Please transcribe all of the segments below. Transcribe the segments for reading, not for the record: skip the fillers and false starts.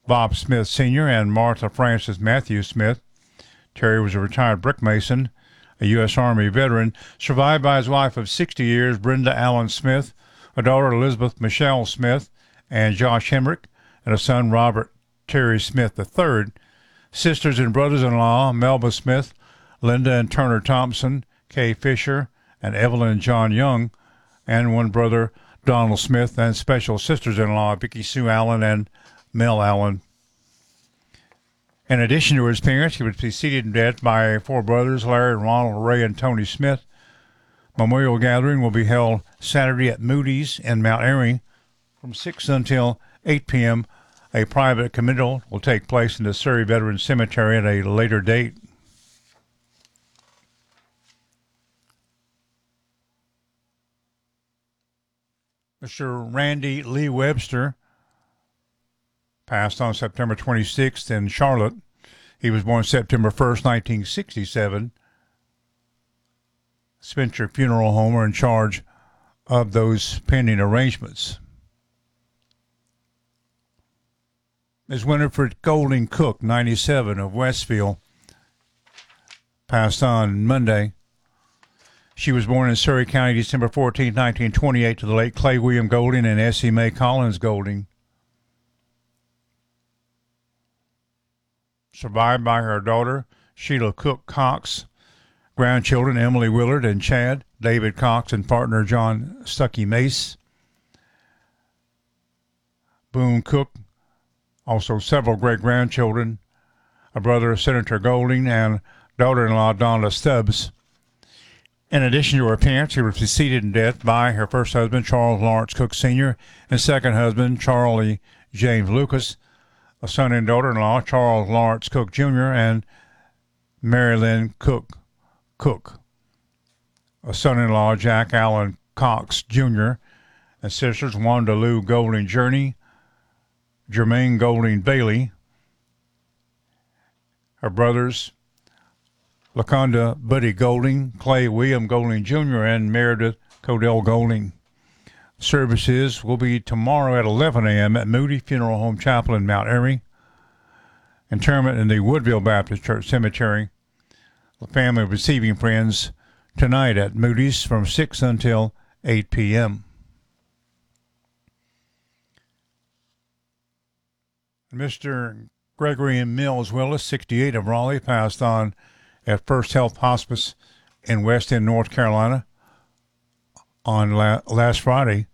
Bob Smith Sr. and Martha Frances Matthews Smith. Terry was a retired brick mason, a U.S. Army veteran, survived by his wife of 60 years, Brenda Allen Smith, a daughter, Elizabeth Michelle Smith, and Josh Hemrick, and a son, Robert Terry Smith III. Sisters and brothers-in-law, Melba Smith, Linda and Turner Thompson, Kay Fisher, and Evelyn and John Young, and one brother, Donald Smith, and special sisters-in-law, Vicki Sue Allen and Mel Allen. In addition to his parents, he was preceded in death by four brothers, Larry, Ronald, Ray, and Tony Smith. Memorial gathering will be held Saturday at Moody's in Mount Airy from 6 until 8 p.m. A private committal will take place in the Surrey Veterans Cemetery at a later date. Mr. Randy Lee Webster passed on September 26th in Charlotte. He was born September 1st, 1967. Spencer Funeral Home are in charge of those pending arrangements. Ms. Winifred Golding Cook, 97, of Westfield, passed on Monday. She was born in Surrey County December 14, 1928, to the late Clay William Golding and Essie Mae Collins Golding. Survived by her daughter, Sheila Cook Cox, grandchildren Emily Willard and Chad, David Cox, and partner John Stuckey Mace. Boone Cook, also several great-grandchildren, a brother, Senator Golding, and daughter-in-law, Donna Stubbs. In addition to her parents, she was preceded in death by her first husband, Charles Lawrence Cook Sr., and second husband, Charlie James Lucas, a son and daughter-in-law, Charles Lawrence Cook Jr., and Mary Lynn Cook, a son-in-law, Jack Allen Cox Jr., and sisters, Wanda Lou Golding Journey, Jermaine Golding Bailey, her brothers, LaConda Buddy Golding, Clay William Golding Jr., and Meredith Codell Golding. Services will be tomorrow at 11 a.m. at Moody Funeral Home Chapel in Mount Airy. Interment in the Woodville Baptist Church Cemetery. The family receiving friends tonight at Moody's from 6 until 8 p.m. Mr. Gregory M. Mills Willis, 68, of Raleigh, passed on at First Health Hospice in West End, North Carolina on last Friday.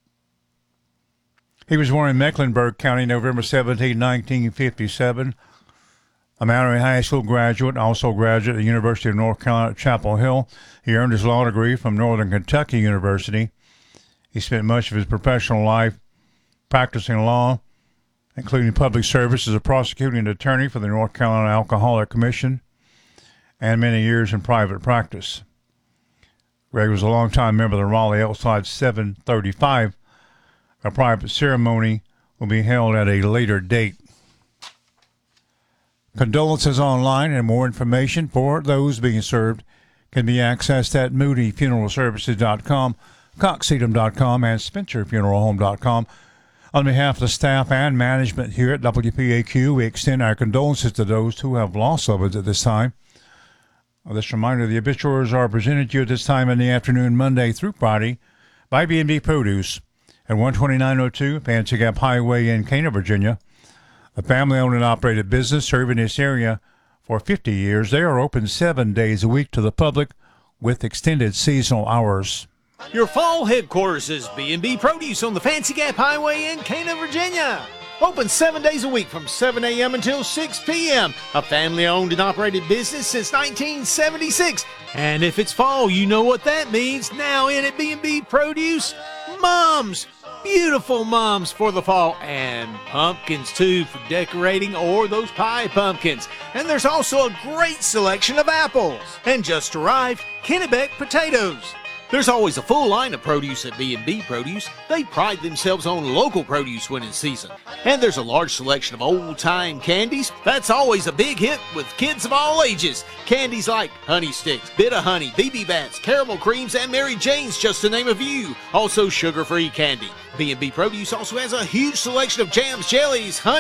He was born in Mecklenburg County, November 17, 1957. A Mount Airy High School graduate, also graduate at the University of North Carolina at Chapel Hill. He earned his law degree from Northern Kentucky University. He spent much of his professional life practicing law, including public service as a prosecuting attorney for the North Carolina Alcoholic Commission, and many years in private practice. Greg was a longtime member of the Raleigh Outside 735. A private ceremony will be held at a later date. Condolences online and more information for those being served can be accessed at moodyfuneralservices.com, coxedum.com, and spencerfuneralhome.com. On behalf of the staff and management here at WPAQ, we extend our condolences to those who have lost loved ones at this time. This reminder, the obituaries are presented to you at this time in the afternoon, Monday through Friday, by B&B Produce at 12902 Fancy Gap Highway in Cana, Virginia. A family-owned and operated business serving this area for 50 years. They are open 7 days a week to the public with extended seasonal hours. Your fall headquarters is B&B Produce on the Fancy Gap Highway in Cana, Virginia. Open 7 days a week from 7 a.m. until 6 p.m. A family-owned and operated business since 1976. And if it's fall, you know what that means. Now in at B&B Produce, mums. Beautiful mums for the fall, and pumpkins too for decorating, or those pie pumpkins. And there's also a great selection of apples. And just arrived, Kennebec potatoes. There's always a full line of produce at B&B Produce. They pride themselves on local produce when in season. And there's a large selection of old-time candies. That's always a big hit with kids of all ages. Candies like Honey Sticks, Bit of Honey, BB Bats, Caramel Creams, and Mary Jane's, just to name a few. Also sugar-free candy. B&B Produce also has a huge selection of jams, jellies, honey,